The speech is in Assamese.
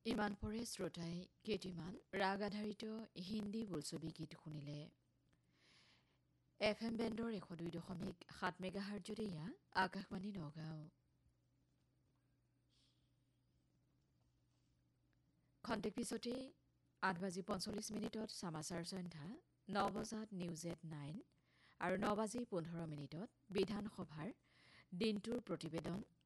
ইমান পৰে শ্ৰোতাই কেইটিমান ৰাগ আধাৰিত হিন্দী বোলছবি গীত শুনিলে। FM বেণ্ডৰ 102.7 মেগাহাৰ্জতে এয়া আকাশবাণী নগাঁও। খন্তেক পিছতে 8:45 সমাচাৰ সন্ধ্যা, 9 বজাত নিউজ এট 9 আৰু 9:15 বিধানসভাৰ দিনটোৰ প্ৰতিবেদন